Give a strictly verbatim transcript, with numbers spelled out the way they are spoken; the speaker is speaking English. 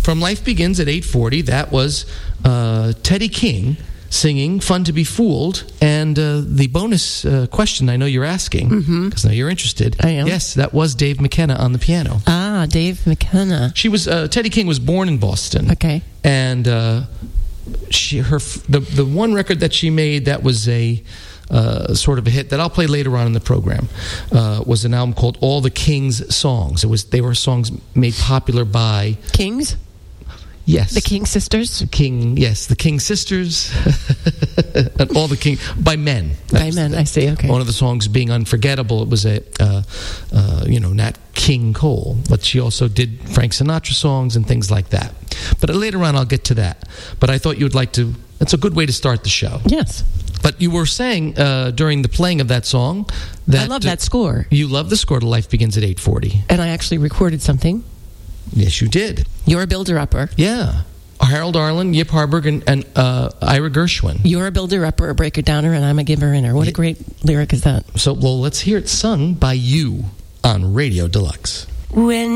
From Life Begins at eight forty, that was uh, Teddy King singing Fun to Be Fooled. And uh, the bonus uh, question I know you're asking, because mm-hmm. now you're interested. I am. Yes, that was Dave McKenna on the piano. Ah, Dave McKenna. She was, uh, Teddy King was born in Boston. Okay. And uh, she, her, the, the one record that she made that was a uh, sort of a hit that I'll play later on in the program uh, was an album called All the King's Songs. It was, they were songs made popular by... Kings? Yes. The King Sisters? The King, yes, the King Sisters, and all the King, by men. By men, the, I see, okay. One of the songs being Unforgettable, it was a, uh, uh, you know, Nat King Cole, but she also did Frank Sinatra songs and things like that. But later on, I'll get to that. But I thought you would like to, that's a good way to start the show. Yes. But you were saying uh, during the playing of that song that... I love that score. You love the score to Life Begins at eight forty. And I actually recorded something. Yes, you did. You're a builder-upper. Yeah. Harold Arlen, Yip Harburg, and, and uh, Ira Gershwin. You're a builder-upper, a breaker-downer, and I'm a giver-inner. What a great lyric is that? So, well, let's hear it sung by you on Radio Deluxe. When